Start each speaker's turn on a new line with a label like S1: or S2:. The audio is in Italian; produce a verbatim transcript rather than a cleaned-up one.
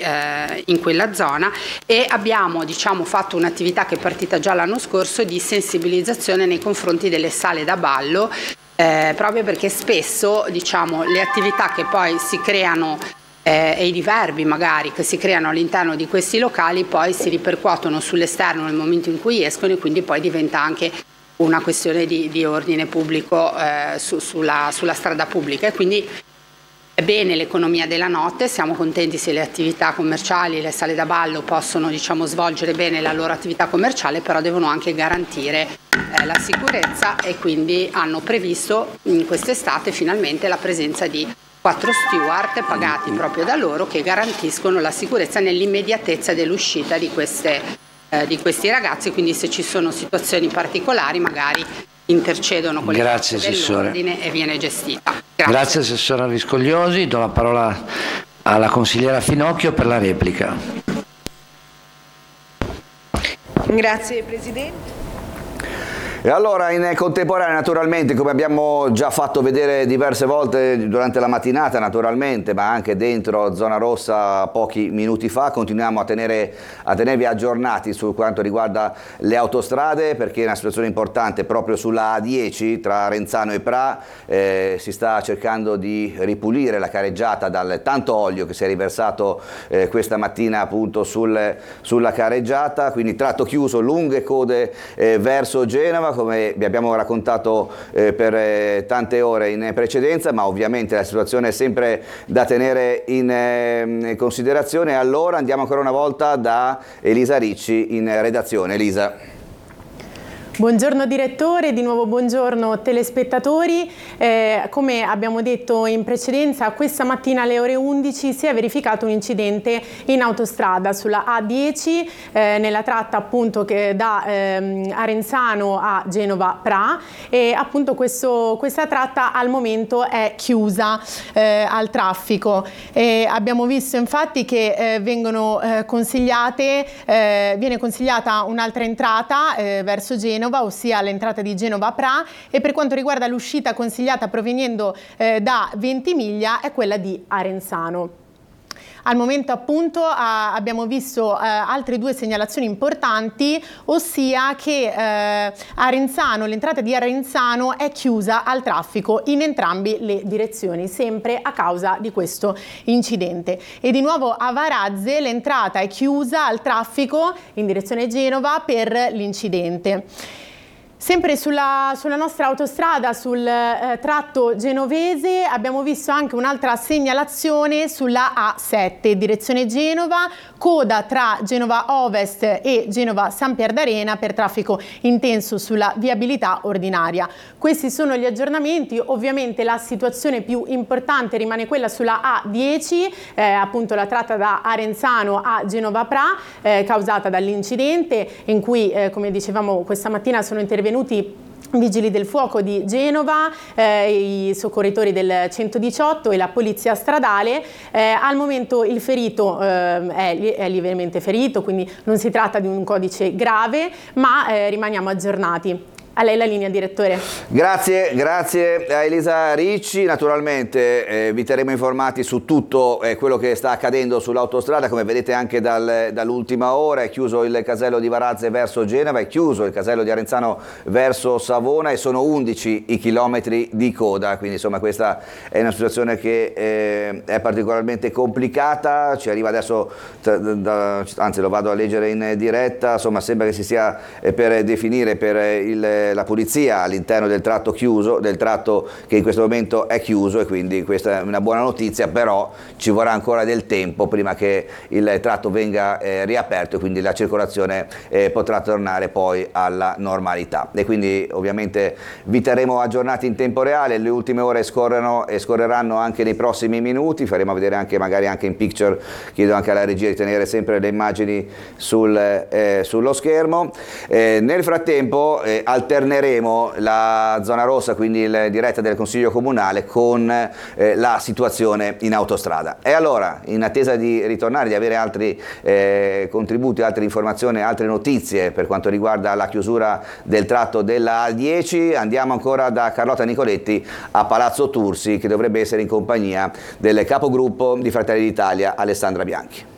S1: eh, in quella zona, e abbiamo diciamo, fatto un'attività che è partita già l'anno scorso di sensibilizzazione nei confronti delle sale da ballo, eh, proprio perché spesso diciamo, le attività che poi si creano Eh, e i diverbi magari che si creano all'interno di questi locali poi si ripercuotono sull'esterno nel momento in cui escono, e quindi poi diventa anche una questione di, di ordine pubblico eh, su, sulla, sulla strada pubblica. E quindi è bene l'economia della notte, siamo contenti se le attività commerciali, le sale da ballo possono diciamo, svolgere bene la loro attività commerciale, però devono anche garantire eh, la sicurezza, e quindi hanno previsto in quest'estate finalmente la presenza di quattro steward pagati proprio da loro, che garantiscono la sicurezza nell'immediatezza dell'uscita di, queste, eh, di questi ragazzi, quindi se ci sono situazioni particolari magari intercedono con le
S2: Grazie,
S1: forze dell'ordine e viene gestita. Grazie.
S2: Grazie Assessora Viscogliosi, do la parola alla consigliera Finocchio per la replica.
S3: Grazie Presidente.
S4: E allora in contemporanea naturalmente, come abbiamo già fatto vedere diverse volte durante la mattinata naturalmente, ma anche dentro Zona Rossa pochi minuti fa, continuiamo a, tenere, a tenervi aggiornati su quanto riguarda le autostrade, perché è una situazione importante proprio sulla A dieci tra Renzano e Pra. Eh, si sta cercando di ripulire la careggiata dal tanto olio che si è riversato eh, questa mattina appunto sul, sulla careggiata, quindi tratto chiuso, lunghe code eh, verso Genova, come vi abbiamo raccontato eh, per eh, tante ore in precedenza, ma ovviamente la situazione è sempre da tenere in eh, considerazione. Allora andiamo ancora una volta da Elisa Ricci in redazione. Elisa.
S5: Buongiorno direttore, di nuovo buongiorno telespettatori. Eh, come abbiamo detto in precedenza, questa mattina alle ore undici si è verificato un incidente in autostrada sulla A dieci, eh, nella tratta appunto che da ehm, Arenzano a Genova Pra, e appunto questo, questa tratta al momento è chiusa eh, al traffico. E abbiamo visto infatti che eh, vengono eh, consigliate, eh, viene consigliata un'altra entrata eh, verso Genova, ossia l'entrata di Genova Pra, e per quanto riguarda l'uscita consigliata provenendo eh, da Ventimiglia è quella di Arenzano. Al momento appunto ah, abbiamo visto eh, altre due segnalazioni importanti, ossia che eh, Arenzano, l'entrata di Arenzano è chiusa al traffico in entrambe le direzioni, sempre a causa di questo incidente. E di nuovo a Varazze l'entrata è chiusa al traffico in direzione Genova per l'incidente. Sempre sulla, sulla nostra autostrada, sul eh, tratto genovese, abbiamo visto anche un'altra segnalazione sulla A sette, direzione Genova, coda tra Genova Ovest e Genova San Pierdarena per traffico intenso sulla viabilità ordinaria. Questi sono gli aggiornamenti. Ovviamente la situazione più importante rimane quella sulla A dieci, eh, appunto la tratta da Arenzano a Genova Pra, eh, causata dall'incidente in cui, eh, come dicevamo questa mattina, sono intervenuti Vigili del Fuoco di Genova, eh, i soccorritori del centodiciotto e la polizia stradale. Eh, al momento il ferito eh, è, è lievemente ferito, quindi non si tratta di un codice grave, ma eh, rimaniamo aggiornati. A lei la linea, direttore. Grazie,
S4: grazie a Elisa Ricci. Naturalmente eh, vi terremo informati su tutto eh, quello che sta accadendo sull'autostrada. Come vedete anche dal, dall'ultima ora è chiuso il casello di Varazze verso Genova, è chiuso il casello di Arenzano verso Savona e sono undici i chilometri di coda, quindi insomma questa è una situazione che eh, è particolarmente complicata. Ci arriva adesso, da, anzi lo vado a leggere in diretta, insomma sembra che si sia eh, per definire per il la pulizia all'interno del tratto chiuso, del tratto che in questo momento è chiuso, e quindi questa è una buona notizia, però ci vorrà ancora del tempo prima che il tratto venga eh, riaperto e quindi la circolazione eh, potrà tornare poi alla normalità. E quindi ovviamente vi terremo aggiornati in tempo reale, le ultime ore scorrono e scorreranno anche nei prossimi minuti, faremo vedere anche magari anche in picture, chiedo anche alla regia di tenere sempre le immagini sul, eh, sullo schermo. Eh, nel frattempo eh, alterneremo la zona rossa, quindi il diretta del Consiglio Comunale, con eh, la situazione in autostrada. E allora, in attesa di ritornare, di avere altri eh, contributi, altre informazioni, altre notizie per quanto riguarda la chiusura del tratto della A dieci, andiamo ancora da Carlotta Nicoletti a Palazzo Tursi, che dovrebbe essere in compagnia del capogruppo di Fratelli d'Italia, Alessandra Bianchi.